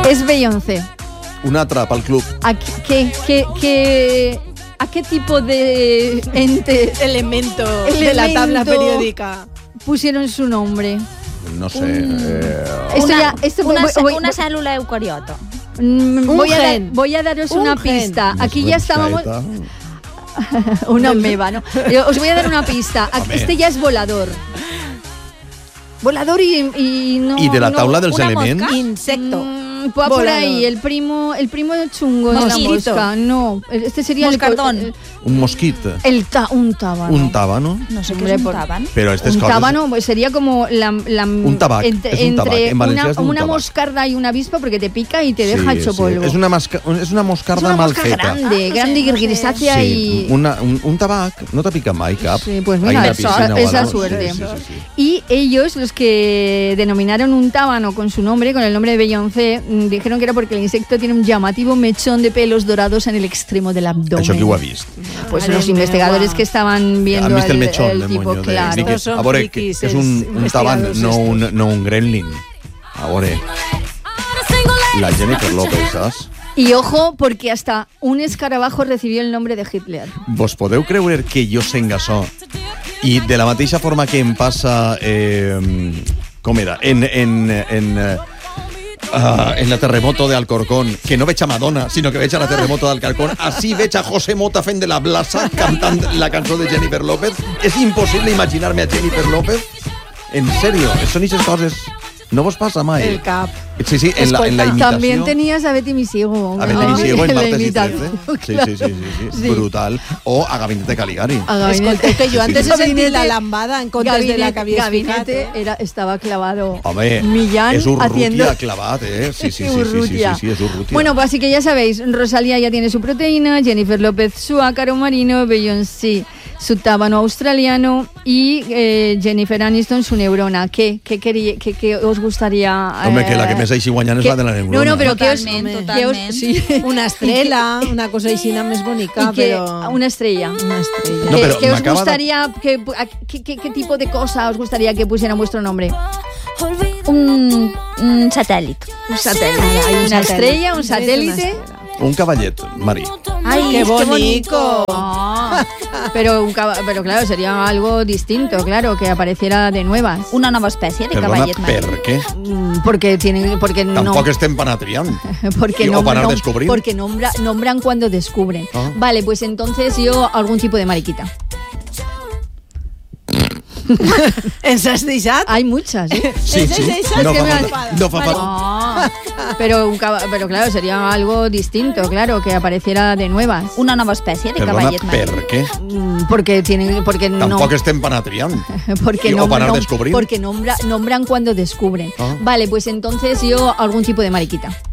És Beyoncé. Un altre pel club. ¿A qué tipo de ente elemento de la tabla periódica pusieron su nombre? No sé. Una célula eucariota. Voy a daros una pista. Aquí ya estábamos... Una ameba, ¿no? Os voy a dar una pista. Este ya es volador. Volador y no... ¿Y de la tabla dels elements? Insecto. Por ahí, el primo chungo de la mosca. No, este sería Moscardón. Un mosquito. Un tábano. Un tábano. No sé qué es un tábano. Pero estas un coses... tábano pues sería como un tabac. entre En valencià és un una tabac. moscarda y una avispa porque te pica y te deja hecho polvo. És una moscarda mal feta. Grande y grisácea y... Un tabac no te pica mai cap. Sí, pues mira, esa suerte. Sí. Y ellos, los que denominaron un tábano con su nombre, con el nombre de Beyoncé, dijeron que era porque el insecto tiene un llamativo mechón de pelos dorados en el extremo del abdomen. Això qui ho ha vist? Pues los investigadores que estaban viendo han vist el mechón, el tipo, claro. A veure, que és un taban, no un gremlin. A veure, la Jennifer López, saps? Y ojo, porque hasta un escarabajo recibió el nombre de Hitler. Vos podeu creure que jo sent açò i de la mateixa forma que em passa com era en la Terremoto de Alcorcón, que no veig a Madonna, sinó que veig a la Terremoto d'Alcorcón, així veig a José Mota fent de la blasa cantant la cançó de Jennifer López. És impossible imaginar-me a Jennifer López. En serio, són aquestes coses... No vos passa mai. El cap. Sí, en la imitació. También tenías a Betty Misiego. A Betty Misiego en Martes y 13. Claro. Sí. Brutal. O a Gabinete Caligari. Escolta, que jo antes he sentit la lambada en comptes de la que havies ficat. Estaba clavado. Home, Millán es Urrutia haciendo... clavat, Sí, es Urrutia. Bueno, pues así que ya sabéis, Rosalía ya tiene su proteína, Jennifer López su ácaro marino, Beyoncé su tábano australiano y Jennifer Aniston su neurona. ¿Qué os gustaría? Home, que la que més així guanyant és la de la neurona. No, però totalment. Sí. Una estrella, una cosa així més bonica, però... Una estrella. No, pero ¿Qué os gustaría, qué tipo de cosa os gustaría que pusieran vuestro nombre? Un satèl·lit. Un satèl·lit. Una estrella, un satélite. Un caballet, Mari. ¡Ay, qué bonito! Pero claro, sería algo distinto, claro, que apareciera de nuevas. Una nova espècie de cavallet. ¿Per qué? Porque Tampoco estem panatriant. Porque nombran cuando descubren. Vale, pues entonces yo algún tipo de mariquita. ¿Ens has deixat? Hay muchas, ¿eh? Sí. No fa falta. Pero claro, sería algo distinto, claro, que apareciera de nuevas. Una nova espècie de cavallet. ¿Per qué? Porque Tampoco estem panatriant. Porque nombran cuando descubren. Vale, pues entonces yo algún tipo de mariquita.